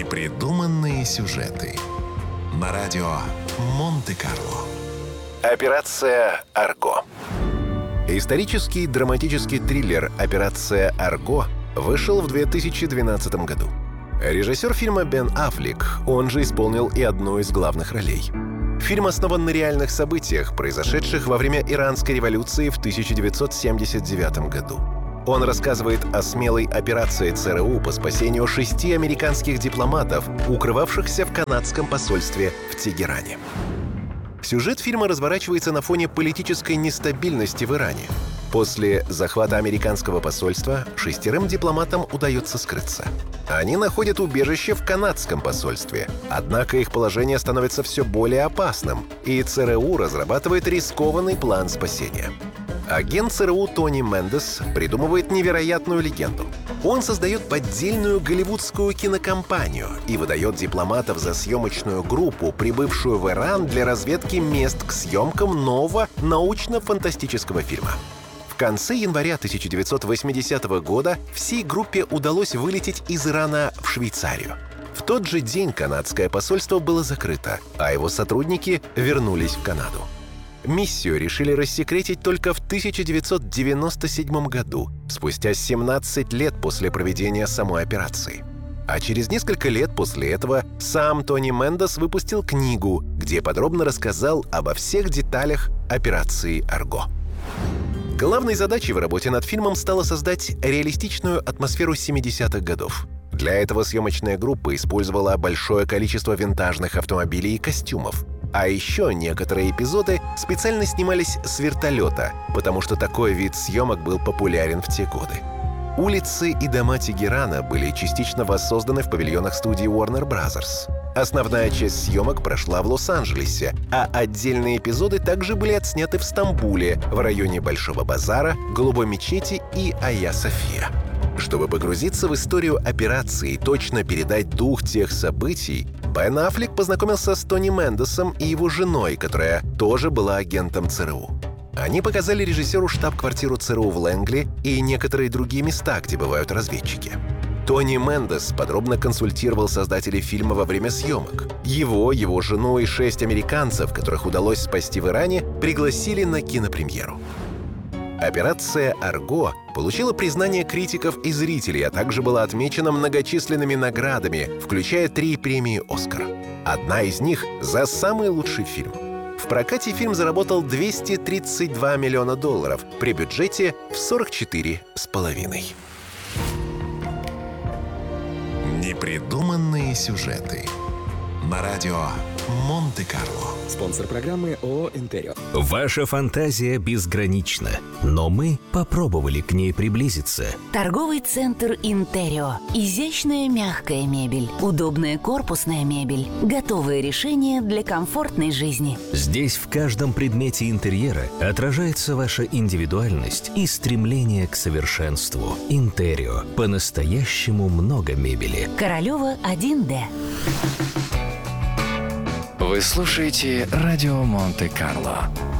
Непридуманные сюжеты на радио Монте-Карло. Операция «Арго». Исторический драматический триллер «Операция Арго» вышел в 2012 году. Режиссер фильма Бен Аффлек, он же исполнил и одну из главных ролей. Фильм основан на реальных событиях, произошедших во время Иранской революции в 1979 году. Он рассказывает о смелой операции ЦРУ по спасению 6 американских дипломатов, укрывавшихся в канадском посольстве в Тегеране. Сюжет фильма разворачивается на фоне политической нестабильности в Иране. После захвата американского посольства 6 дипломатам удается скрыться. Они находят убежище в канадском посольстве. Однако их положение становится все более опасным, и ЦРУ разрабатывает рискованный план спасения. Агент ЦРУ Тони Мендес придумывает невероятную легенду. Он создает поддельную голливудскую кинокомпанию и выдает дипломатов за съемочную группу, прибывшую в Иран для разведки мест к съемкам нового научно-фантастического фильма. В конце января 1980 года всей группе удалось вылететь из Ирана в Швейцарию. В тот же день канадское посольство было закрыто, а его сотрудники вернулись в Канаду. Миссию решили рассекретить только в 1997 году, спустя 17 лет после проведения самой операции. А через несколько лет после этого сам Тони Мендес выпустил книгу, где подробно рассказал обо всех деталях операции «Арго». Главной задачей в работе над фильмом стало создать реалистичную атмосферу 70-х годов. Для этого съемочная группа использовала большое количество винтажных автомобилей и костюмов. А еще некоторые эпизоды специально снимались с вертолета, потому что такой вид съемок был популярен в те годы. Улицы и дома Тегерана были частично воссозданы в павильонах студии Warner Bros. Основная часть съемок прошла в Лос-Анджелесе, а отдельные эпизоды также были отсняты в Стамбуле, в районе Большого базара, Голубой мечети и Айя-София. Чтобы погрузиться в историю операции и точно передать дух тех событий, Бен Аффлек познакомился с Тони Мендесом и его женой, которая тоже была агентом ЦРУ. Они показали режиссеру штаб-квартиру ЦРУ в Лэнгли и некоторые другие места, где бывают разведчики. Тони Мендес подробно консультировал создателей фильма во время съемок. Его жену и 6 американцев, которых удалось спасти в Иране, пригласили на кинопремьеру. Операция «Арго» получила признание критиков и зрителей, а также была отмечена многочисленными наградами, включая 3 премии «Оскар». Одна из них за самый лучший фильм. В прокате фильм заработал $232 миллиона при бюджете в 44,5. Непридуманные сюжеты на радио Монте-Карло. Спонсор программы ООО «Интерио». Ваша фантазия безгранична, но мы попробовали к ней приблизиться. Торговый центр «Интерио». Изящная мягкая мебель, удобная корпусная мебель, готовые решения для комфортной жизни. Здесь в каждом предмете интерьера отражается ваша индивидуальность и стремление к совершенству. «Интерио». По-настоящему много мебели. Королева 1D. Вы слушаете радио Монте-Карло.